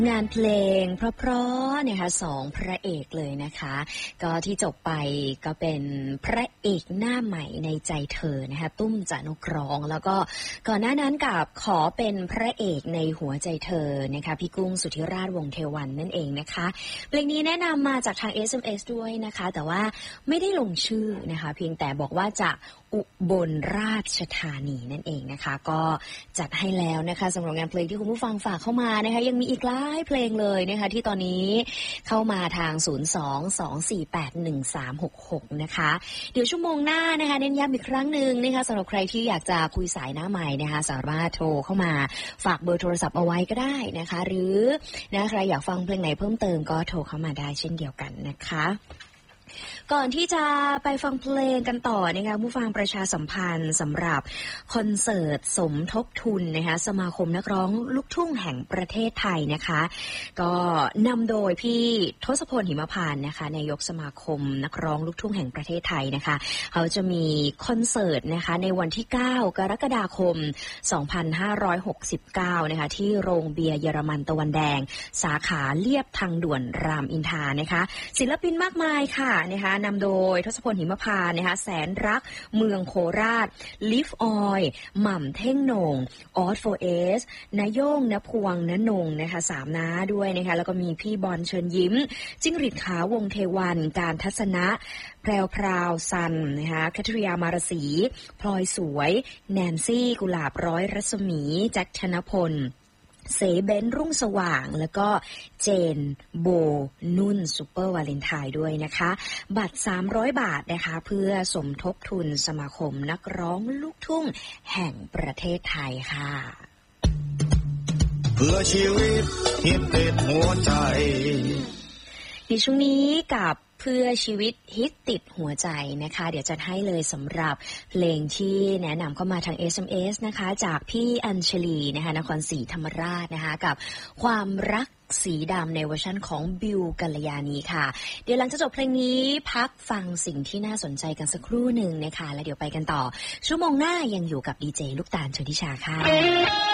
งานเพลงเพราะๆนะคะสองพระเอกเลยนะคะก็ที่จบไปก็เป็นพระเอกหน้าใหม่ในใจเธอนะคะตุ้มจานุกร้องแล้วก็ก่อนหน้านั้นกับขอเป็นพระเอกในหัวใจเธอนะคะพี่กุ้งสุทธิราชวงศ์เทวันนั่นเองนะคะเพลงนี้แนะนำมาจากทาง SMS ด้วยนะคะแต่ว่าไม่ได้ลงชื่อนะคะเพียงแต่บอกว่าจะอุบลราชธานีนั่นเองนะคะก็จัดให้แล้วนะคะสำหรับงานเพลงที่คุณผู้ฟังฝากเข้ามานะคะยังมีอีกหลายเพลงเลยนะคะที่ตอนนี้เข้ามาทาง 02-248-1366 นะคะเดี๋ยวชั่วโมงหน้านะคะเน้นย้ำอีกครั้งหนึ่งนะคะสำหรับใครที่อยากจะคุยสายหน้าใหม่นะคะสามารถโทรเข้ามาฝากเบอร์โทรศัพท์เอาไว้ก็ได้นะคะหรือนะใครอยากฟังเพลงไหนเพิ่มเติมก็โทรเข้ามาได้เช่นเดียวกันนะคะก่อนที่จะไปฟังเพลงกันต่อนะคะผู้ฟังประชาสัมพันธ์สำหรับคอนเสิร์ตสมทบทุนนะคะสมาคมนักร้องลูกทุ่งแห่งประเทศไทยนะคะก็นำโดยพี่ทศพลหิมพานต์นะคะนายกสมาคมนักร้องลูกทุ่งแห่งประเทศไทยนะคะเขาจะมีคอนเสิร์ตนะคะในวันที่9กรกฎาคม2569นะคะที่โรงเบียร์เยอรมันตะวันแดงสาขาเลียบทางด่วนรามอินทรานะคะศิลปินมากมายค่ะนะคะนำโดยทศพลหิมพานต์นะคะแสนรักเมืองโคราชลิฟออยหม่ำเท่งโหน่งออสโฟเอสนายโย่งนพวงนนงนะคะสามน้าด้วยนะคะแล้วก็มีพี่บอลเชิญยิ้มจิ้งหรีดขาวงเทวันการทัศนะแพรวพราวซันนะคะคัทริยามารสีพลอยสวยแนนซี่กุหลาบร้อยรัศมีแจ็คธนพลเสเบนรุ่งสว่างแล้วก็เจนโบนุ่นซุปเปอร์วาเลนไทน์ด้วยนะคะบัตร300 บาทนะคะเพื่อสมทบทุนสมาคมนักร้องลูกทุ่งแห่งประเทศไทยค่ะเพื่อชีวิตฮิตติดหัวใจในช่วงนี้กับเพื่อชีวิตฮิตติดหัวใจนะคะเดี๋ยวจะให้เลยสำหรับเพลงที่แนะนำเข้ามาทาง SMS นะคะจากพี่อัญชลีนะคะนครศรีธรรมราชนะคะกับความรักสีดำในเวอร์ชันของบิวกัลยาณีค่ะเดี๋ยวหลังจากจบเพลงนี้พักฟังสิ่งที่น่าสนใจกันสักครู่หนึ่งนะคะแล้วเดี๋ยวไปกันต่อชั่วโมงหน้ายังอยู่กับดีเจลูกตาลชลทิชาค่ะ